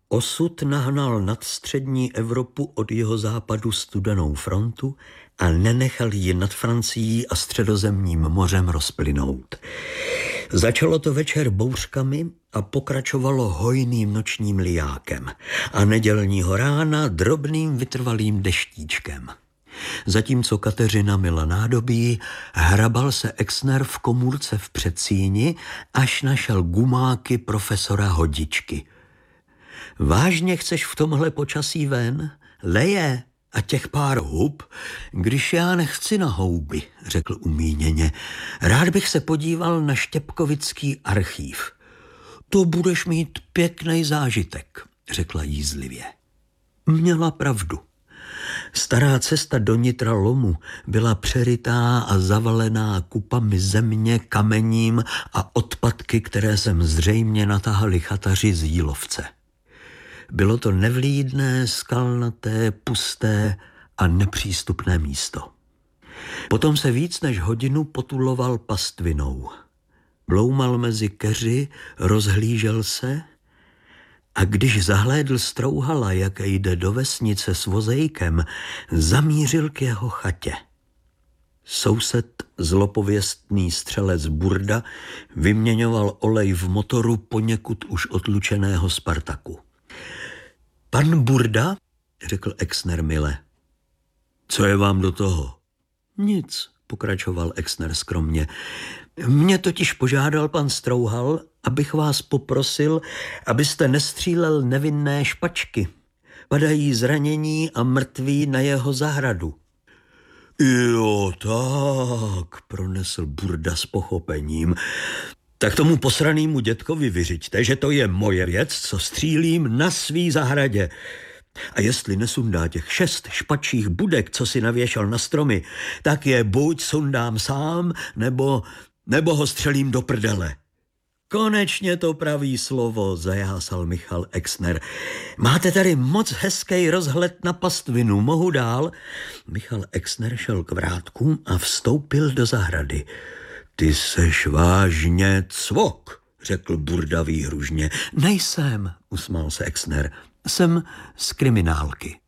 Osud nahnal nad střední Evropu od jihozápadu studenou frontu a nenechal ji nad Francií a Středozemním mořem rozplynout. Začalo to večer bouřkami a pokračovalo hojným nočním lijákem a nedělního rána drobným vytrvalým deštíčkem. Zatímco Kateřina myla nádobí, hrabal se Exner v komůrce v předsíni, až našel gumáky profesora Hodičky. Vážně chceš v tomhle počasí ven? Leje a těch pár hub, když já nechci na houby, řekl umíněně. Rád bych se podíval na Štěpkovický archív. To budeš mít pěkný zážitek, řekla jízlivě. Měla pravdu. Stará cesta do nitra lomu byla přerytá a zavalená kupami země, kamením a odpadky, které sem zřejmě natahali chataři z Jílovce. Bylo to nevlídné, skalnaté, pusté a nepřístupné místo. Potom se víc než hodinu potuloval pastvinou. Bloumal mezi keři, rozhlížel se a když zahlédl Strouhala, jak jde do vesnice s vozejkem, zamířil k jeho chatě. Soused, zlopověstný střelec Burda, vyměňoval olej v motoru poněkud už otlučeného Spartaku. Pan Burda, řekl Exner mile. Co je vám do toho? Nic, pokračoval Exner skromně. Mě totiž požádal pan Strouhal, abych vás poprosil, abyste nestřílel nevinné špačky. Padají zranění a mrtví na jeho zahradu. Jo, tak, pronesl Burda s pochopením. Tak tomu posranýmu dětkovi vyřiďte, že to je moje věc, co střílím na svý zahradě. A jestli nesundá těch 6 špačích budek, co si navěšal na stromy, tak je buď sundám sám, nebo ho střelím do prdele. Konečně to pravý slovo, zajásal Michal Exner. Máte tady moc hezký rozhled na pastvinu, mohu dál? Michal Exner šel k vrátkům a vstoupil do zahrady. Ty seš vážně cvok, řekl Burda výhružně. Nejsem, usmál se Exner, jsem z kriminálky.